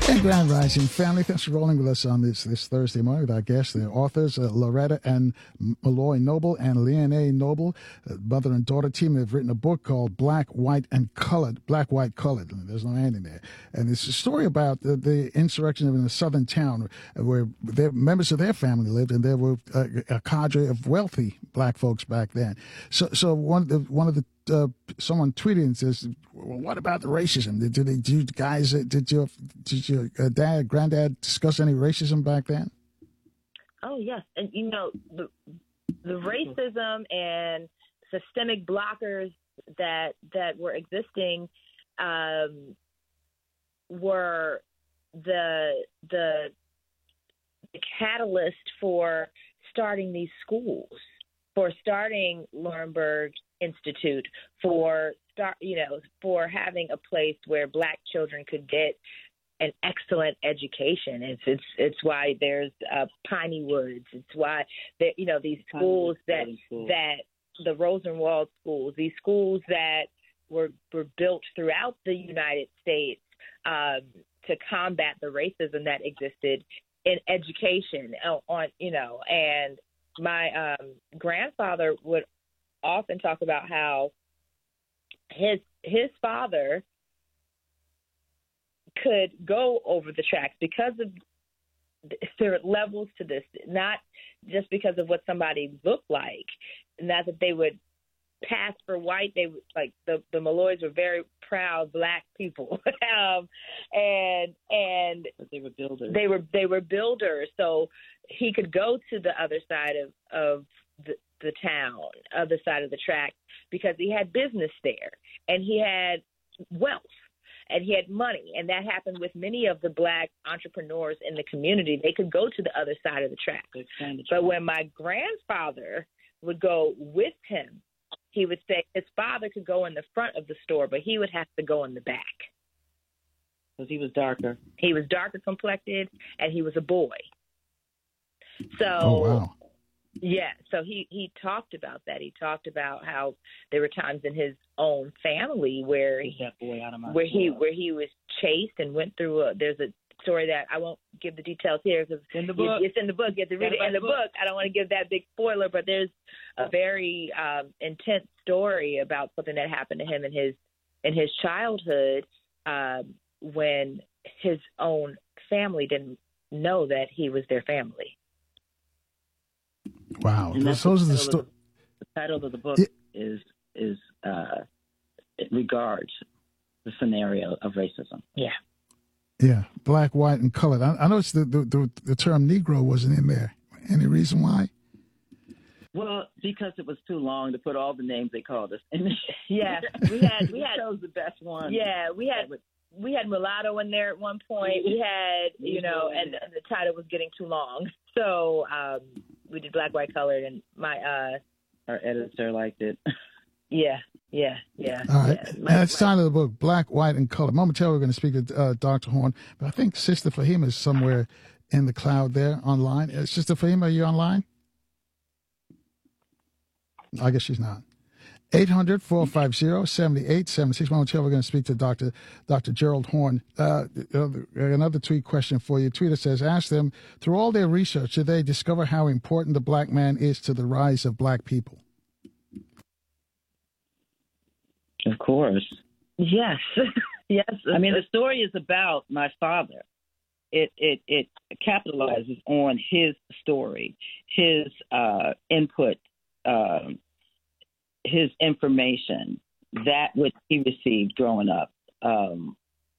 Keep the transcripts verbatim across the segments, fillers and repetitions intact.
And Grand Rising family, thanks for rolling with us on this this Thursday morning with our guests, the authors uh, Loretta and Malloy Noble and Leonie Noble, uh, mother and daughter team. Have written a book called Black, White, and Colored. Black, White, Colored. There's no end in there. And it's a story about the, the insurrection in a southern town where their, members of their family lived, and there were a, a cadre of wealthy black folks back then. So, so one of the one of the Uh, someone tweeted and says, well, "What about the racism? Did, did, did you guys, did your, did your uh, dad, granddad discuss any racism back then?" Oh yes, and you know the the racism and systemic blockers that that were existing um, were the the the catalyst for starting these schools, for starting Laurinburg Institute, for start, you know, for having a place where Black children could get an excellent education. It's it's it's why there's uh, Piney Woods. It's why that you know these schools that that the Rosenwald schools, these schools that were were built throughout the United States um, to combat the racism that existed in education. On you know, and my um, grandfather would often talk about how his his father could go over the tracks because of there are levels to this, not just because of what somebody looked like, not that they would pass for white. They would, like the the Malloys were very proud Black people, um, and and but they were builders. They were they were builders, so he could go to the other side of of the the town, other side of the track, because he had business there and he had wealth and he had money. And that happened with many of the Black entrepreneurs in the community. They could go to the other side of the track. But when my grandfather would go with him, he would say his father could go in the front of the store, but he would have to go in the back. Because he was darker. He was darker complected and he was a boy. So, oh, wow. Yeah, so he, he talked about that. He talked about how there were times in his own family where he, where he where he was chased and went through a. There's a story that I won't give the details here because in the book. It's in the book. You have to read it in the book. book. I don't want to give that big spoiler, but there's a very um, intense story about something that happened to him in his in his childhood um, when his own family didn't know that he was their family. Wow, and those, those are the stories. The title of the book it, is is uh, it regards the scenario of racism. Yeah, yeah, Black, White, and Colored. I, I noticed the, the the the term Negro wasn't in there. Any reason why? Well, because it was too long to put all the names they called us. yeah, we had we had chose the best one. Yeah, we had. We had mulatto in there at one point. We had, you know, and, and the title was getting too long. So um, we did Black, White, Colored, and my... Uh, Our editor liked it. Yeah, yeah, yeah. All right. Yeah. My, and it's time of the book, Black, White, and Colored. Momentarily, we're going to speak to uh, Doctor Horn, but I think Sister Fahima is somewhere in the cloud there online. Uh, Sister Fahima, are you online? I guess she's not. eight hundred, four five zero, seven eight seven six. Momentarily, we're going to speak to Doctor Doctor Gerald Horn. Uh, another tweet question for you. Tweeter says, ask them, through all their research, did they discover how important the Black man is to the rise of Black people? Of course. Yes. yes. I mean, the story is about my father. It it it capitalizes on his story, his uh, input, um, his information, that which he received growing up. Um,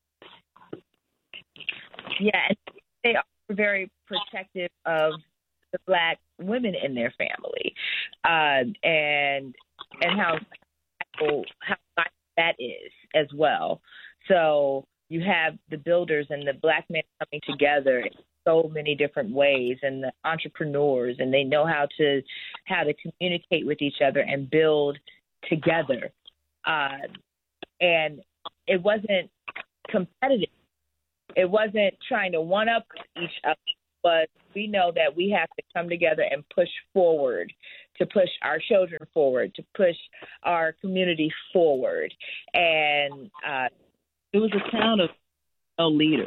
yeah, they are very protective of the Black women in their family, uh, and and how how that is as well. So you have the builders and the Black men coming together in so many different ways, and the entrepreneurs, and they know how to how to communicate with each other and build together. Uh, and it wasn't competitive. It wasn't trying to one up each other, but we know that we have to come together and push forward, to push our children forward, to push our community forward. And uh, it was a town of no leaders.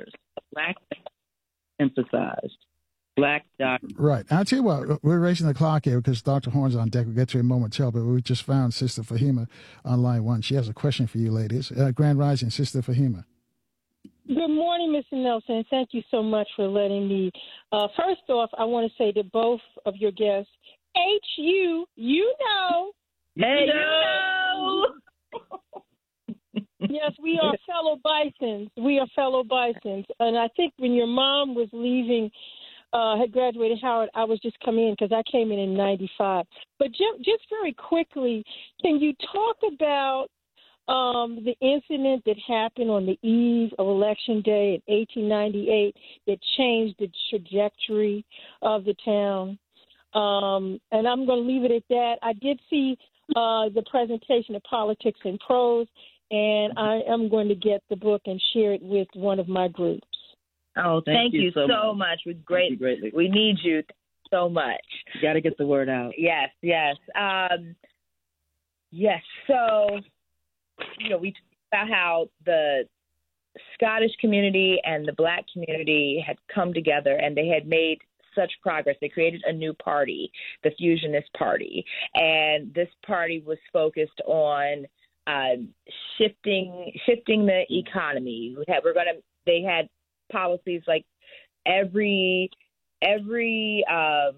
black emphasized. Black doctors. Right. I'll tell you what, we're racing the clock here because Doctor Horn's on deck. We'll get to him momentarily, but we just found Sister Fahima on line one. She has a question for you, ladies. Uh, Grand Rising, Sister Fahima. Good morning, Mister Nelson. Thank you so much for letting me. Uh, first off, I want to say to both of your guests, H U, you know. Hey, you know. Yes, we are fellow Bisons. We are fellow Bisons. And I think when your mom was leaving, uh, had graduated Howard, I was just coming in because I came in in ninety-five. But just, just very quickly, can you talk about um, the incident that happened on the eve of Election Day in eighteen ninety-eight that changed the trajectory of the town? Um, and I'm going to leave it at that. I did see uh, the presentation of Politics in Prose, and I am going to get the book and share it with one of my groups. Oh, thank, thank you, you so, so much. much. We great. greatly. We need you so much. You got to get the word out. Yes, yes, um, yes. So, you know, we talked about how the Scottish community and the Black community had come together, and they had made such progress. They created a new party, the Fusionist Party, and this party was focused on uh, shifting shifting the economy. We had, we're going to. They had policies like every every um,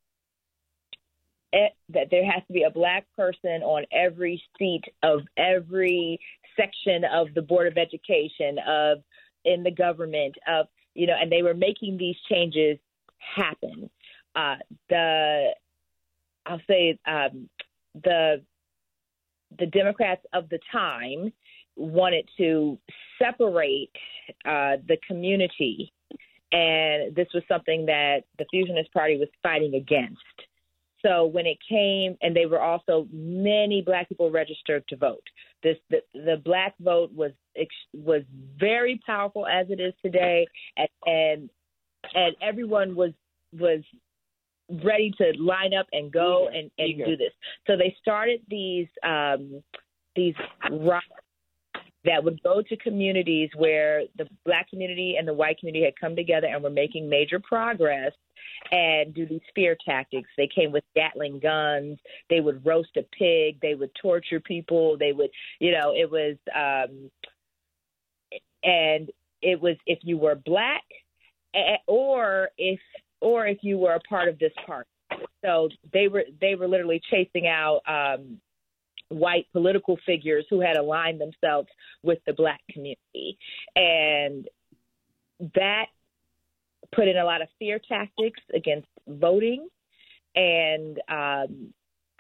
it, that there has to be a Black person on every seat of every section of the Board of Education, of in the government, of you know, and they were making these changes happen. Uh, the I'll say um, the the Democrats of the time wanted to separate uh, the community, and this was something that the Fusionist Party was fighting against. So when it came, and they were also many Black people registered to vote. This the, the Black vote was was very powerful as it is today, and and, and everyone was was ready to line up and go and, and do this. So they started these um, these riots that would go to communities where the Black community and the white community had come together and were making major progress, and do these fear tactics. They came with Gatling guns. They would roast a pig. They would torture people. They would, you know, it was, um, and it was if you were Black, or if or if you were a part of this party. So they were they were literally chasing out um, white political figures who had aligned themselves with the Black community, and that put in a lot of fear tactics against voting. And um,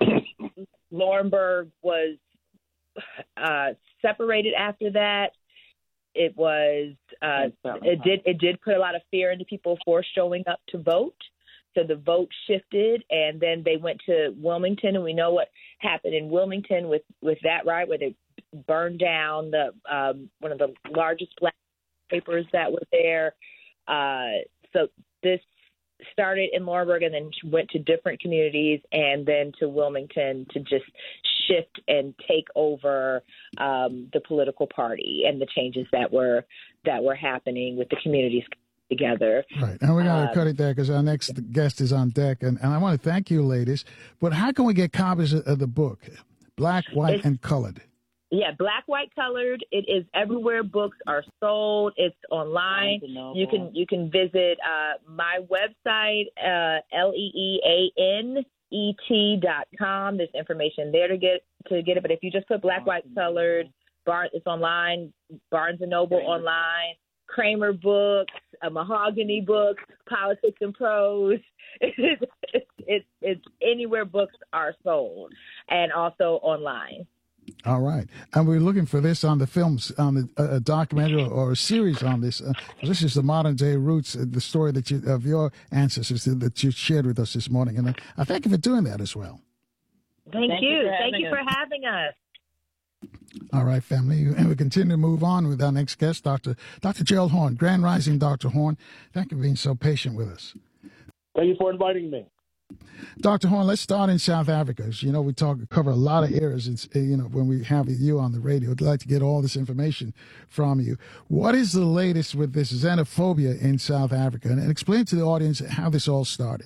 Laurinburg was uh, separated after that. It was uh, it did it did put a lot of fear into people for showing up to vote. So the vote shifted, and then they went to Wilmington, and we know what happened in Wilmington with, with that riot, where they burned down the um, one of the largest Black papers that were there. Uh, so this started in Laurinburg and then went to different communities, and then to Wilmington to just shift and take over um, the political party and the changes that were that were happening with the communities together. Right. And we're going to uh, cut it there because our next guest is on deck. And, and I want to thank you, ladies. But how can we get copies of, of the book, Black, White, and Colored? Yeah, Black, White, Colored. It is everywhere books are sold. It's online. You can you can visit uh, my website, uh, L E E A N E T dot com. There's information there to get to get it. But if you just put Black, White, Colored, Bar, it's online, Barnes and Noble online, Kramer Books, a Mahogany Book, Politics and Prose. It's, it's, it's, it's anywhere books are sold, and also online. All right. And we're looking for this on the films, on the uh, a documentary or a series on this. Uh, this is the modern day roots, uh, the story that you, of your ancestors that you shared with us this morning. And uh, I thank you for doing that as well. Thank, thank you. you thank you us. for having us. All right, family. And we continue to move on with our next guest, Doctor Doctor Gerald Horne, Grand Rising Doctor Horne. Thank you for being so patient with us. Thank you for inviting me. Doctor Horn, let's start in South Africa. You know, we talk cover a lot of areas. It's, you know, when we have you on the radio, I'd like to get all this information from you. What is the latest with this xenophobia in South Africa? And explain to the audience how this all started.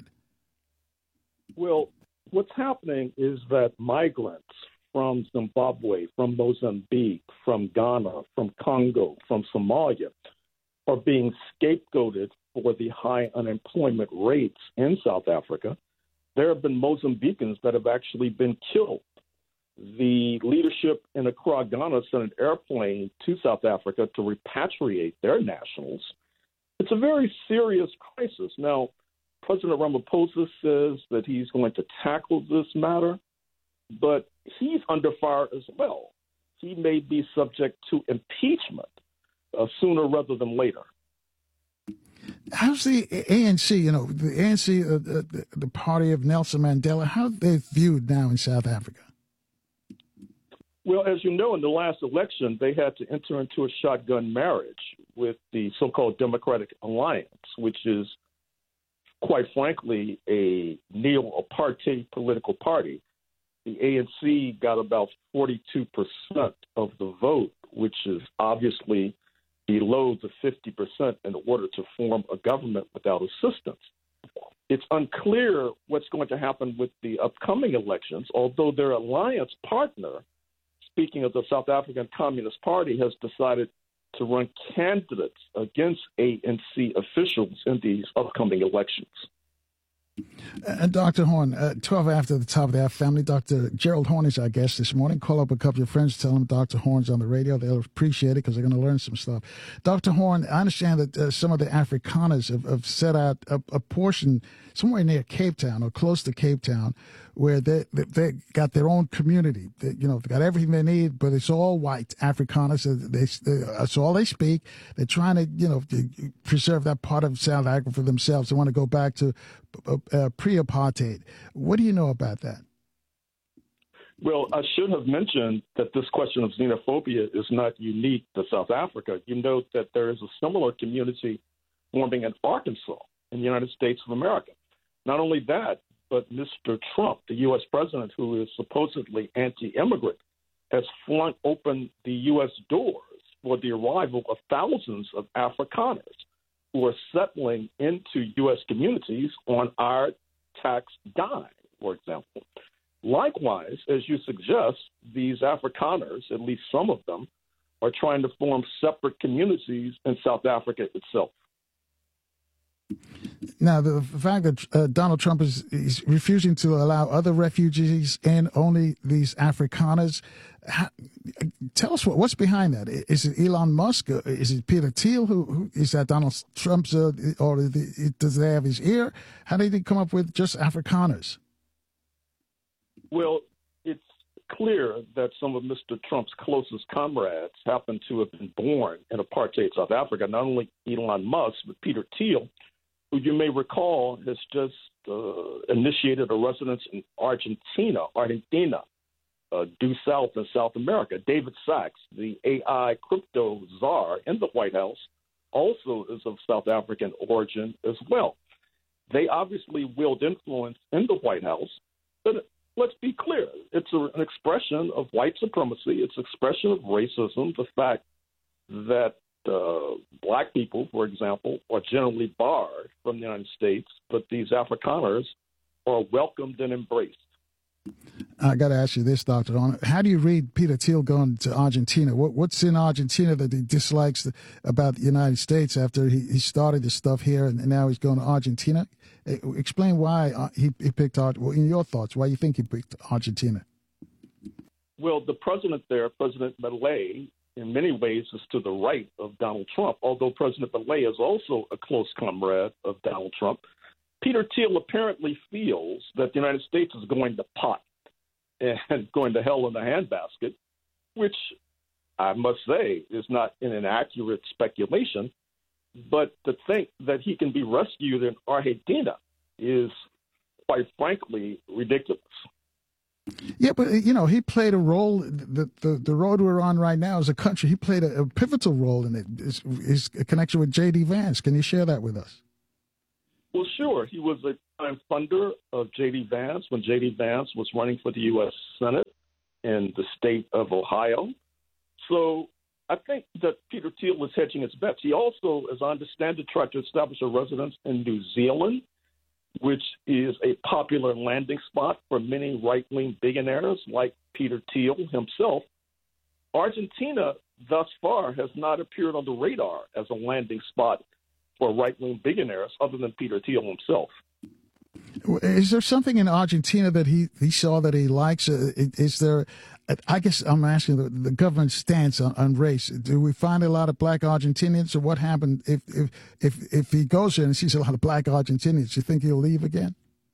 Well, what's happening is that migrants from Zimbabwe, from Mozambique, from Ghana, from Congo, from Somalia are being scapegoated for the high unemployment rates in South Africa. There have been Mozambicans that have actually been killed. The leadership in Accra, Ghana, sent an airplane to South Africa to repatriate their nationals. It's a very serious crisis. Now, President Ramaphosa says that he's going to tackle this matter, but he's under fire as well. He may be subject to impeachment uh, sooner rather than later. How's the A N C, you know, the A N C, uh, the, the party of Nelson Mandela, how are they viewed now in South Africa? Well, as you know, in the last election, they had to enter into a shotgun marriage with the so-called Democratic Alliance, which is, quite frankly, a neo-apartheid political party. The A N C got about forty-two percent of the vote, which is obviously below the fifty percent in order to form a government without assistance. It's unclear what's going to happen with the upcoming elections, although their alliance partner, speaking of the South African Communist Party, has decided to run candidates against A N C officials in these upcoming elections. Uh, Doctor Horn, uh, twelve after the top of the hour, family. Doctor Gerald Horn is our guest this morning. Call up a couple of your friends, tell them Doctor Horn's on the radio. They'll appreciate it because they're going to learn some stuff. Doctor Horn, I understand that uh, some of the Afrikaners have, have set out a, a portion somewhere near Cape Town or close to Cape Town where they, they, they got their own community. They, you know, they got everything they need, but it's all white Afrikaners. They, they, that's all they speak. They're trying to, you know, to preserve that part of South Africa for themselves. They want to go back to uh, pre-apartheid. What do you know about that? Well, I should have mentioned that this question of xenophobia is not unique to South Africa. You note that there is a similar community forming in Arkansas in the United States of America. Not only that, but Mister Trump, the U S president, who is supposedly anti-immigrant, has flung open the U S doors for the arrival of thousands of Afrikaners who are settling into U S communities on our tax dime, for example. Likewise, as you suggest, these Afrikaners, at least some of them, are trying to form separate communities in South Africa itself. Now, the fact that uh, Donald Trump is, is refusing to allow other refugees in, only these Afrikaners, how, tell us what, what's behind that. Is it Elon Musk? Is it Peter Thiel? Who, who is that Donald Trump's, uh, or the, does they have his ear? How did he come up with just Afrikaners? Well, it's clear that some of Mister Trump's closest comrades happen to have been born in apartheid South Africa. Not only Elon Musk, but Peter Thiel, who you may recall has just uh, initiated a residence in Argentina, Argentina, uh, due south in South America. David Sachs, the A I crypto czar in the White House, also is of South African origin as well. They obviously wield influence in the White House, but let's be clear, it's a, an expression of white supremacy. It's an expression of racism, the fact that uh, black people, for example, are generally barred from the United States, but these Afrikaners are welcomed and embraced. I got to ask you this, Doctor Horn. How do you read Peter Thiel going to Argentina? What, what's in Argentina that he dislikes the, about the United States after he, he started this stuff here and now he's going to Argentina? Explain why he, he picked, well, in your thoughts, why you think he picked Argentina. Well, the president there, President Milei, in many ways is to the right of Donald Trump, although President Milei is also a close comrade of Donald Trump. Peter Thiel apparently feels that the United States is going to pot and going to hell in the handbasket, which I must say is not an inaccurate speculation. But to think that he can be rescued in Argentina is, quite frankly, ridiculous. Yeah, but, you know, he played a role. The, the, the road we're on right now as a country, he played a, a pivotal role in it. His, his connection with J D Vance. Can you share that with us? Well, sure. He was a prime funder of J D. Vance when J D. Vance was running for the U S Senate in the state of Ohio. So I think that Peter Thiel is hedging his bets. He also, as I understand it, tried to establish a residence in New Zealand, which is a popular landing spot for many right-wing billionaires like Peter Thiel himself. Argentina, thus far, has not appeared on the radar as a landing spot for right-wing billionaires other than Peter Thiel himself. Is there something in Argentina that he, he saw that he likes? Uh, is there, I guess I'm asking the, the government's stance on, on race. Do we find a lot of black Argentinians, or what happened if, if, if, if he goes there and sees a lot of black Argentinians, do you think he'll leave again?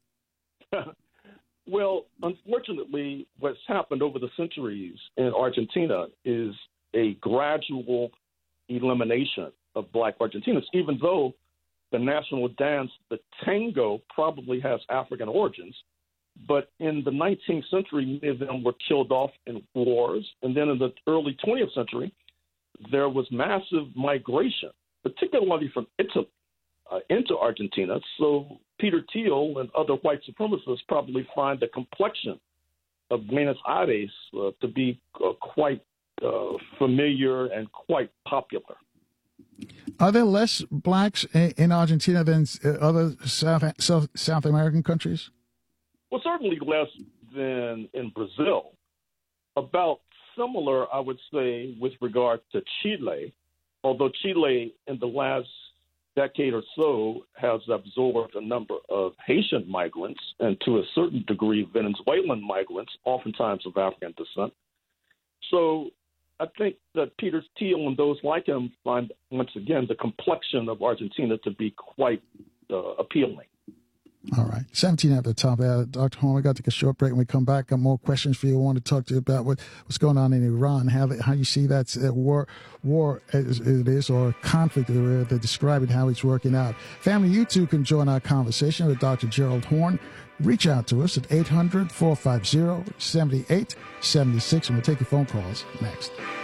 Well, unfortunately, what's happened over the centuries in Argentina is a gradual elimination of black Argentinians, even though the national dance, the tango, probably has African origins. But in the nineteenth century, many of them were killed off in wars. And then in the early twentieth century, there was massive migration, particularly from Italy uh, into Argentina. So Peter Thiel and other white supremacists probably find the complexion of Buenos Aires uh, to be uh, quite uh, familiar and quite popular. Are there less blacks in Argentina than other South South, South American countries? Well, certainly less than in Brazil. About similar, I would say, with regard to Chile, although Chile in the last decade or so has absorbed a number of Haitian migrants and to a certain degree Venezuelan migrants, oftentimes of African descent. So I think that Peter Thiel and those like him find, once again, the complexion of Argentina to be quite uh, appealing. All right. seventeen at the top there. Doctor Horne, we got to take a short break. When we come back, got more questions for you. I want to talk to you about what, what's going on in Iran, how they, how you see that uh, war, war as it is, or conflict, or they describe it, how it's working out. Family, you too can join our conversation with Doctor Gerald Horne. Reach out to us at eight hundred, four five zero, seven eight seven six, and we'll take your phone calls next.